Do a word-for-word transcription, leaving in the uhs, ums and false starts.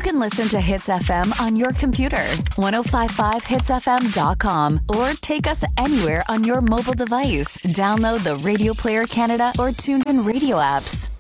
can listen to Hits F M on your computer, ten fifty-five hits f m dot com, or take us anywhere on your mobile device. Download the Radio Player Canada or TuneIn radio apps.